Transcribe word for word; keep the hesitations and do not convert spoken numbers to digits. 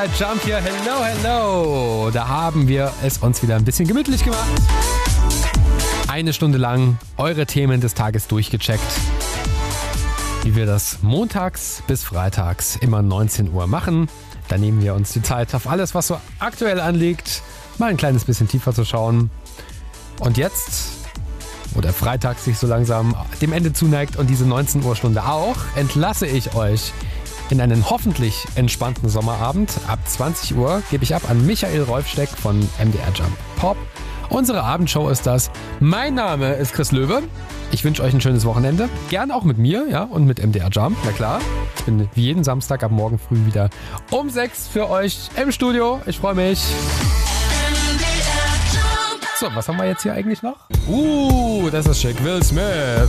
der Jump hier. Hello, hello. Da haben wir es uns wieder ein bisschen gemütlich gemacht. Eine Stunde lang eure Themen des Tages durchgecheckt. Wie wir das montags bis freitags immer neunzehn Uhr machen. Da nehmen wir uns die Zeit, auf alles, was so aktuell anliegt, mal ein kleines bisschen tiefer zu schauen. Und jetzt, wo der Freitag sich so langsam dem Ende zuneigt und diese neunzehn Uhr Stunde auch, entlasse ich euch in einen hoffentlich entspannten Sommerabend. Ab zwanzig Uhr gebe ich ab an Michael Rolfsteck von M D R Jump Pop. Unsere Abendshow ist das. Mein Name ist Chris Löwe. Ich wünsche euch ein schönes Wochenende. Gern auch mit mir, ja, und mit M D R Jump, na klar. Ich bin wie jeden Samstag ab morgen früh wieder um sechs für euch im Studio. Ich freue mich. So, was haben wir jetzt hier eigentlich noch? Uh, das ist schick. Will Smith.